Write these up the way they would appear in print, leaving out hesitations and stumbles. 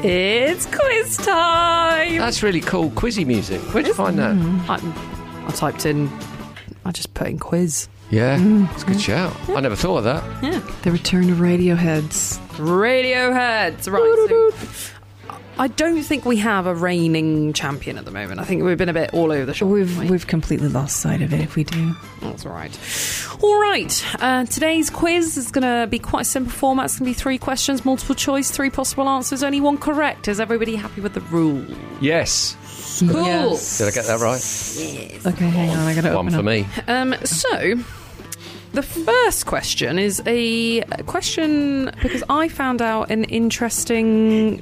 It's quiz time. That's really cool, quizzy music. Where'd you find that? I typed in. I just put in quiz. Yeah, it's a good shout. I never thought of that. Yeah. The return of Radioheads. Radioheads. Right. So, I don't think we have a reigning champion at the moment. I think we've been a bit all over the shop. We've completely lost sight of it if we do. That's all right. All right. Today's quiz is going to be quite a simple format. It's going to be 3 questions, multiple choice, 3 possible answers, only 1 correct. Is everybody happy with the rule? Yes. Cool. Yes. Did I get that right? Yes. Okay, hang on. I got to open One for up. me. So, the first question is a question because I found out an interesting.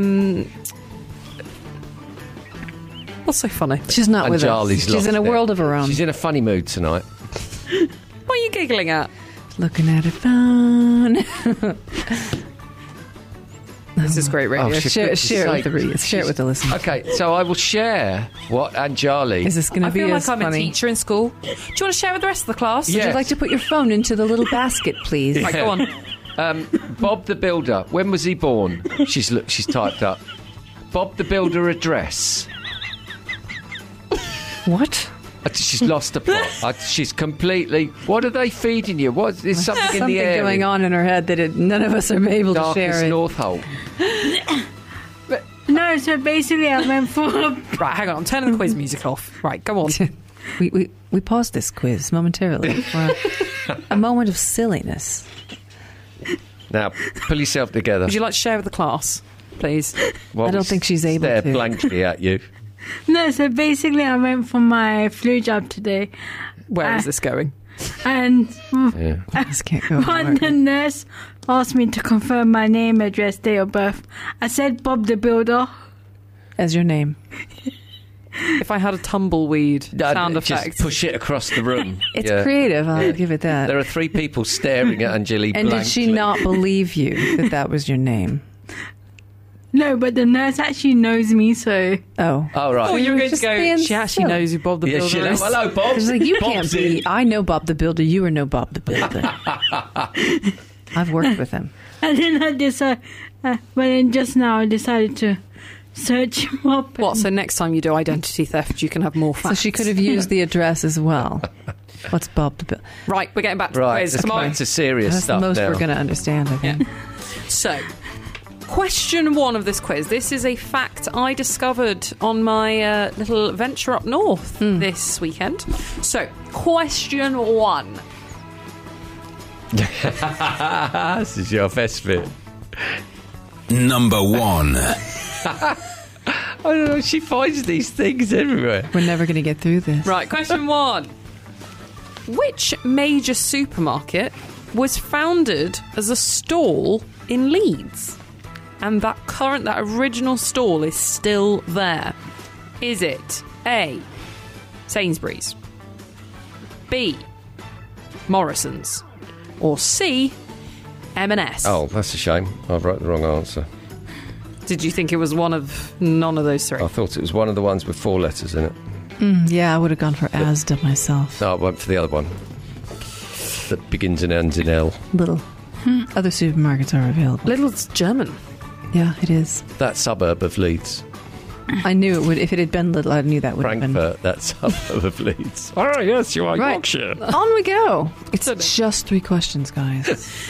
What's so funny? She's not with Anjali's us. She's lost in a it. world of her own. She's in a funny mood tonight. What are you giggling at? Looking at her phone. This is great radio. Oh, Share it Sake. with the readers. Share it with the listeners. Okay, so I will share what Anjali... Is this going to I be feel like as I'm a funny? teacher in school. Do you want to share with the rest of the class? Yeah. Would you like to put your phone into the little basket, please? Right, go on. Bob the Builder, when was he born? She's typed up. Bob the Builder address. What? She's lost the plot. She's completely... What are they feeding you? What is something in the air? going on in her head that none of us are able to share Darkest it. North Hole. No, so basically I went for... Right, hang on. I'm turning the quiz music off. Right, go on. We paused this quiz momentarily for a moment of silliness. Now, pull yourself together. Would you like to share with the class, please? What I don't was think she's able stare to. blankly at you. No, so basically I went for my flu jab today. Where is this going? And Yeah. I just can't go. when the nurse asked me to confirm my name, address, date of birth, I said Bob the Builder. As your name. If I had a tumbleweed sound Just effect. push it across the room. It's Yeah. creative, I'll give it that. There are 3 people staring at Anjali And blankly. did she not believe you that was your name? No, but the nurse actually knows me, so... Oh. Oh, right. Oh, you're going to just go, being she actually silly. knows who Bob the Yeah, Builder she is. Hello, Bob. It's like, you can't Bob's be. in. I know Bob the Builder. You are no Bob the Builder. I've worked with him. And then I decided... but then just now I decided to search him up. What, so next time you do identity theft, you can have more So facts. she could have used the address as well. What's Bob the Builder? Right, we're getting back to Right, the quiz. let's Come come on. into serious That's stuff the most now. we're going to understand, I think. So, question 1 of this quiz. This is a fact I discovered on my little venture up north this weekend. So, question 1. This is your best bit. Number 1. I don't know, she finds these things everywhere. We're never going to get through this. Right, question 1. Which major supermarket was founded as a stall in Leeds? And that original stall is still there. Is it A, Sainsbury's, B, Morrison's, or C, M&S? Oh, that's a shame. I wrote the wrong answer. Did you think it was one of none of those 3? I thought it was one of the ones with 4 letters in it. Yeah, I would have gone for Asda myself. No, I went for the other one. That begins and ends in L. Little. Other supermarkets are available. Lidl's German. Yeah, it is. That suburb of Leeds. I knew it would. If it had been Little, I knew that would have been. Frankfurt, that suburb of Leeds. Oh, yes, you are Right. Yorkshire. On we go. It's just 3 questions, guys.